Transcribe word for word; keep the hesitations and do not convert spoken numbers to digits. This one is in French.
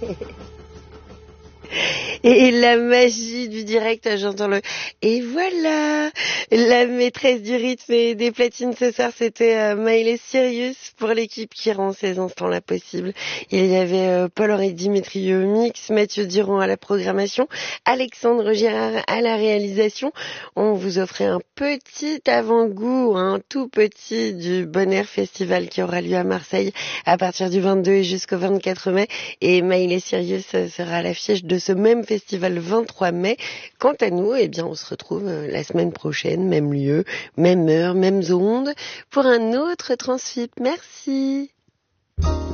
Et la magie du direct, j'entends le... Et voilà, la maîtresse du rythme et des platines ce soir, c'était euh, Miley Cyrus pour l'équipe qui rend ces instants-là possibles. Il y avait euh, Paul-Henri Dimitrieux au mix, Mathieu Duron à la programmation, Alexandre Girard à la réalisation. On vous offrait un petit avant-goût, un tout petit du Bon Air Festival qui aura lieu à Marseille à partir du vingt-deux et jusqu'au vingt-quatre mai. Et Miley Cyrus sera à l'affiche de ce même festival le vingt-trois mai. Quant à nous, eh bien, on se retrouve la semaine prochaine, même lieu, même heure, mêmes ondes, pour un autre Transfip. Merci.